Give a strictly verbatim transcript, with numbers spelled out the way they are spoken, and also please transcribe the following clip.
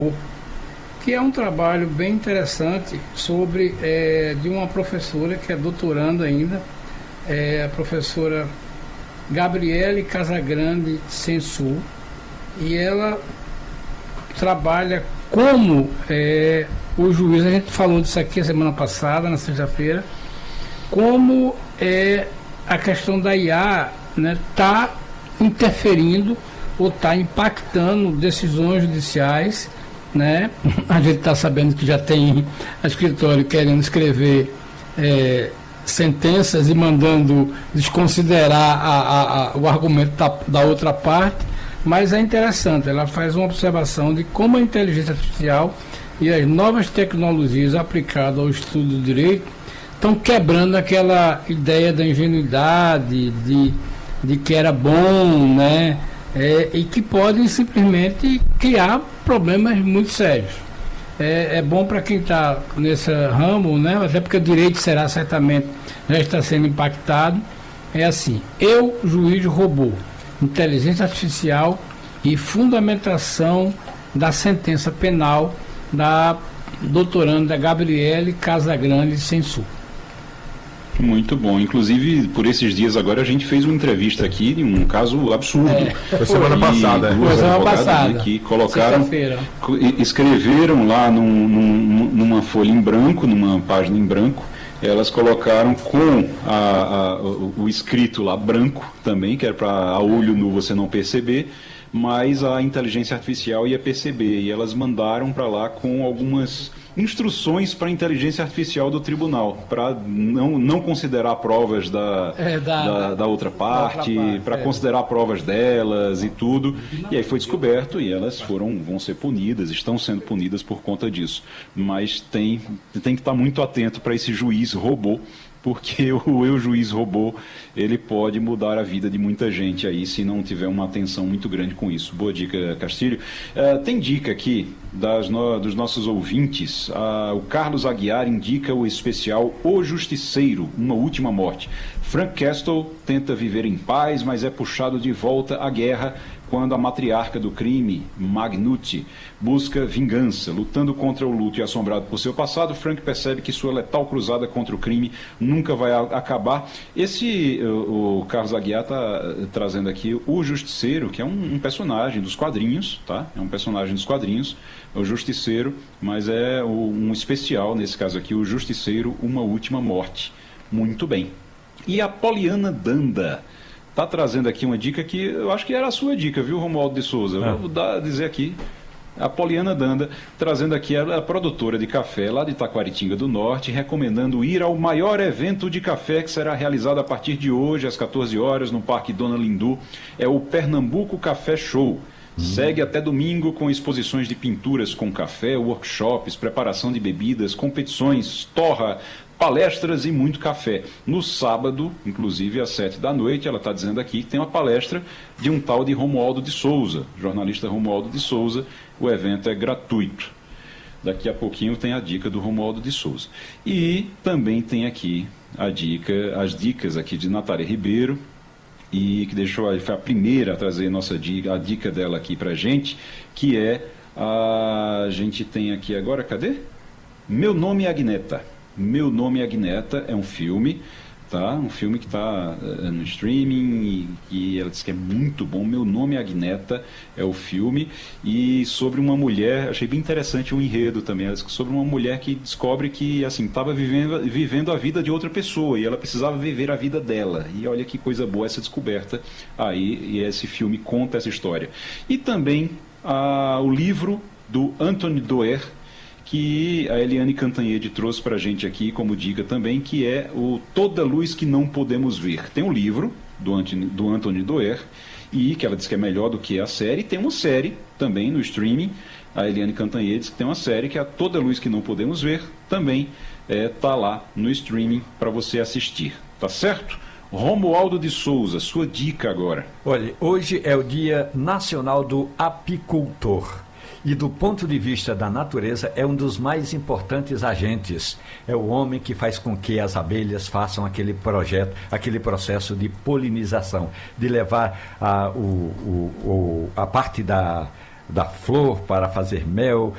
que é um trabalho bem interessante sobre é, de uma professora que é doutoranda ainda, é a professora Gabriele Casagrande Sensu, e ela trabalha como é, o juiz, a gente falou disso aqui a semana passada, na sexta-feira, como é, a questão da I A né, tá interferindo ou está impactando decisões judiciais, né? A gente está sabendo que já tem a escritório querendo escrever é, sentenças e mandando desconsiderar a, a, a, o argumento da, da outra parte, mas é interessante, ela faz uma observação de como a inteligência artificial e as novas tecnologias aplicadas ao estudo do direito estão quebrando aquela ideia da ingenuidade, de, de que era bom, né? É, e que podem simplesmente criar problemas muito sérios. É, é bom para quem está nesse ramo, né? Até porque o direito será certamente, já está sendo impactado. É assim, eu, juiz robô, inteligência artificial e fundamentação da sentença penal da doutoranda Gabriele Casagrande Sensu. Muito bom. Inclusive, por esses dias agora, a gente fez uma entrevista aqui de um caso absurdo. É, foi semana passada. Duas semana passada. Que colocaram, escreveram lá num, num, numa folha em branco, numa página em branco, elas colocaram com a, a, o, o escrito lá branco também, que era para a olho nu você não perceber, mas a inteligência artificial ia perceber. E elas mandaram para lá com algumas instruções para a inteligência artificial do tribunal, para não, não considerar provas da, é, da, da, da outra parte, para é. considerar provas delas e tudo. E aí foi descoberto e elas foram, vão ser punidas, estão sendo punidas por conta disso. Mas tem, tem que estar muito atento para esse juiz robô, porque o eu juiz robô, ele pode mudar a vida de muita gente aí, se não tiver uma atenção muito grande com isso. Boa dica, Castilho. Uh, tem dica aqui das no, dos nossos ouvintes. Uh, o Carlos Aguiar indica o especial O Justiceiro, Uma Última Morte. Frank Castle tenta viver em paz, mas é puxado de volta à guerra quando a matriarca do crime, Magnucci, busca vingança. Lutando contra o luto e assombrado por seu passado, Frank percebe que sua letal cruzada contra o crime nunca vai a- acabar. Esse, o, o Carlos Aguiar está trazendo aqui o Justiceiro, que é um, um personagem dos quadrinhos, tá? É um personagem dos quadrinhos, o Justiceiro, mas é o, um especial, nesse caso aqui, o Justiceiro, Uma Última Morte. Muito bem. E a Poliana Danda está trazendo aqui uma dica que eu acho que era a sua dica, viu, Romualdo de Souza? Eu vou dar, dizer aqui, a Poliana Danda, trazendo aqui ela, a produtora de café lá de Taquaritinga do Norte, recomendando ir ao maior evento de café que será realizado a partir de hoje, às quatorze horas, no Parque Dona Lindu. É o Pernambuco Café Show. Hum. Segue até domingo com exposições de pinturas com café, workshops, preparação de bebidas, competições, torra, palestras e muito café. No sábado, inclusive às sete da noite, ela está dizendo aqui que tem uma palestra de um tal de Romualdo de Souza, jornalista Romualdo de Souza. O evento é gratuito. Daqui a pouquinho tem a dica do Romualdo de Souza. E também tem aqui a dica, as dicas aqui de Natália Ribeiro, e que deixou, foi a primeira a trazer nossa dica, a dica dela aqui para a gente, que é, a gente tem aqui agora, cadê? Meu Nome é Agneta. Meu Nome é Agneta é um filme, tá? Um filme que está uh, no streaming e, e ela disse que é muito bom. Meu Nome é Agneta é o filme, e sobre uma mulher, achei bem interessante o enredo também, ela disse que sobre uma mulher que descobre que assim estava vivendo, vivendo a vida de outra pessoa e ela precisava viver a vida dela. E olha que coisa boa essa descoberta aí, e esse filme conta essa história. E também uh, o livro do Anthony Doerr, que a Eliane Cantanhede trouxe para a gente aqui como dica também, que é o Toda Luz que Não Podemos Ver. Tem um livro do Anthony, do Anthony Doerr, e que ela diz que é melhor do que a série. Tem uma série também no streaming, a Eliane Cantanhede diz que tem uma série que é a Toda Luz que Não Podemos Ver, também está é, lá no streaming para você assistir. Tá certo? Romualdo de Souza, sua dica agora. Olha, hoje é o Dia Nacional do Apicultor. E do ponto de vista da natureza, é um dos mais importantes agentes. É o homem que faz com que as abelhas façam aquele projeto, aquele processo de polinização, de levar a, o, o, o, a parte da, da flor para fazer mel,